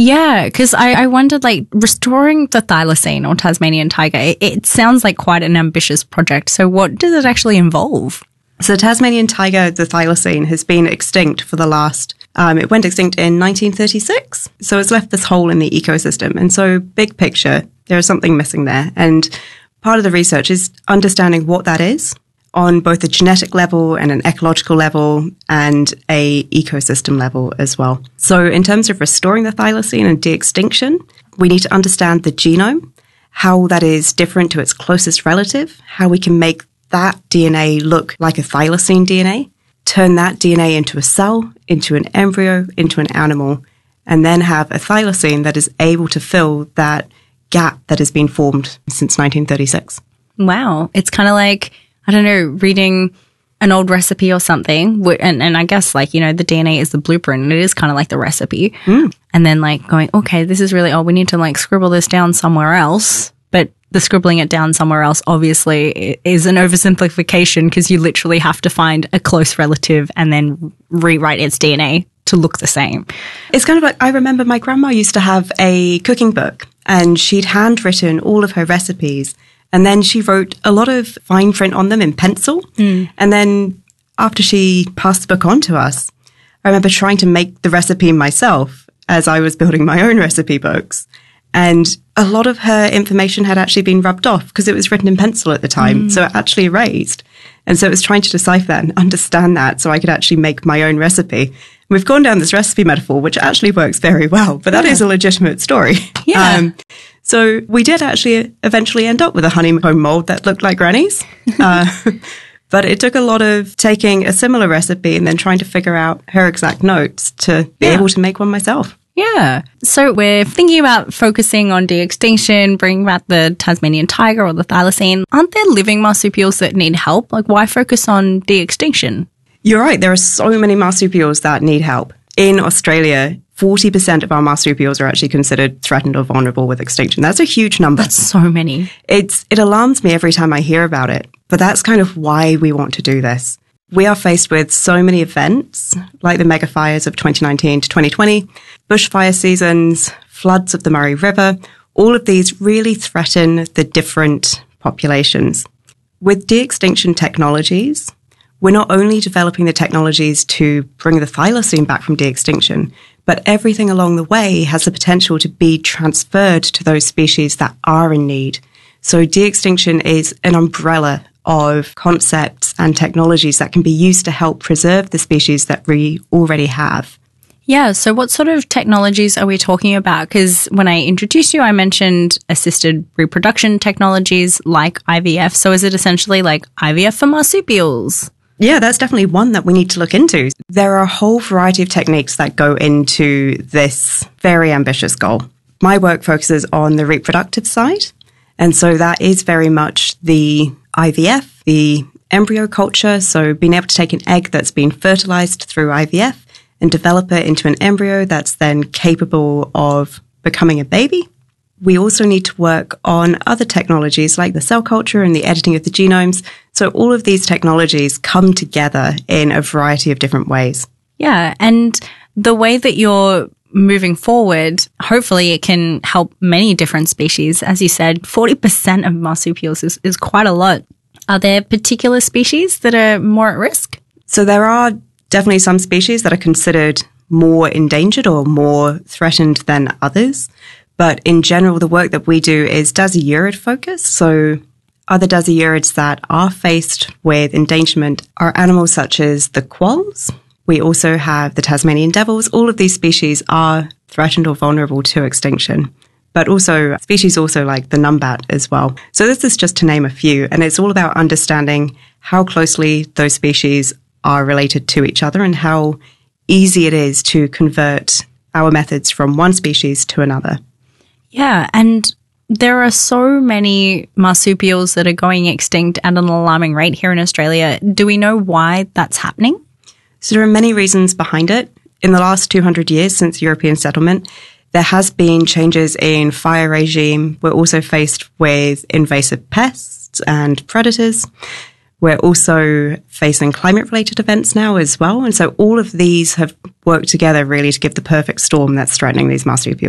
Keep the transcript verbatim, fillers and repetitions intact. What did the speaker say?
Yeah, because I, I wondered, like, restoring the thylacine or Tasmanian tiger, it, it sounds like quite an ambitious project. So what does it actually involve? So Tasmanian tiger, the thylacine, has been extinct for the last, um, it went extinct in nineteen thirty-six. So it's left this hole in the ecosystem. And so big picture, there is something missing there. And part of the research is understanding what that is on both a genetic level and an ecological level and a ecosystem level as well. So in terms of restoring the thylacine and de-extinction, we need to understand the genome, how that is different to its closest relative, how we can make that D N A look like a thylacine D N A, turn that D N A into a cell, into an embryo, into an animal, and then have a thylacine that is able to fill that gap that has been formed since nineteen thirty-six. Wow. It's kind of like, I don't know, reading an old recipe or something. And, and I guess, like, you know, the D N A is the blueprint and it is kind of like the recipe. Mm. And then, like, going, okay, this is really old. We need to, like, scribble this down somewhere else. But the scribbling it down somewhere else obviously is an oversimplification because you literally have to find a close relative and then rewrite its D N A to look the same. It's kind of like, I remember my grandma used to have a cooking book and she'd handwritten all of her recipes. And then she wrote a lot of fine print on them in pencil. Mm. And then after she passed the book on to us, I remember trying to make the recipe myself as I was building my own recipe books. And a lot of her information had actually been rubbed off because it was written in pencil at the time. Mm. So it actually erased. And so it was trying to decipher that and understand that so I could actually make my own recipe. And we've gone down this recipe metaphor, which actually works very well, but that yeah. is a legitimate story. Yeah. Um, so we did actually eventually end up with a honeycomb mold that looked like Granny's. uh, but it took a lot of taking a similar recipe and then trying to figure out her exact notes to be yeah. able to make one myself. Yeah. So we're thinking about focusing on de-extinction, bringing back the Tasmanian tiger or the thylacine. Aren't there living marsupials that need help? Like, why focus on de-extinction? You're right. There are so many marsupials that need help. In Australia, forty percent of our marsupials are actually considered threatened or vulnerable with extinction. That's a huge number. That's so many. It's It alarms me every time I hear about it. But that's kind of why we want to do this. We are faced with so many events, like the mega fires of twenty nineteen to twenty twenty, bushfire seasons, floods of the Murray River. All of these really threaten the different populations. With de-extinction technologies, we're not only developing the technologies to bring the thylacine back from de-extinction, but everything along the way has the potential to be transferred to those species that are in need. So de-extinction is an umbrella of concepts and technologies that can be used to help preserve the species that we already have. Yeah, so what sort of technologies are we talking about? Because when I introduced you, I mentioned assisted reproduction technologies like I V F. So is it essentially like I V F for marsupials? Yeah, that's definitely one that we need to look into. There are a whole variety of techniques that go into this very ambitious goal. My work focuses on the reproductive side. And so that is very much the I V F, the embryo culture. So being able to take an egg that's been fertilized through I V F and develop it into an embryo that's then capable of becoming a baby. We also need to work on other technologies like the cell culture and the editing of the genomes. So all of these technologies come together in a variety of different ways. Yeah, and the way that you're moving forward, hopefully it can help many different species. As you said, forty percent of marsupials is, is quite a lot. Are there particular species that are more at risk? So there are definitely some species that are considered more endangered or more threatened than others. But in general, the work that we do is dasyurid focused. So other dasyurids that are faced with endangerment are animals such as the quolls. We also have the Tasmanian devils. All of these species are threatened or vulnerable to extinction, but also species also like the numbat as well. So this is just to name a few, and it's all about understanding how closely those species are related to each other and how easy it is to convert our methods from one species to another. Yeah, and there are so many marsupials that are going extinct at an alarming rate here in Australia. Do we know why that's happening? So there are many reasons behind it. In the last two hundred years since European settlement, there has been changes in fire regime. We're also faced with invasive pests and predators. We're also facing climate-related events now as well. And so all of these have worked together really to give the perfect storm that's threatening these marsupials.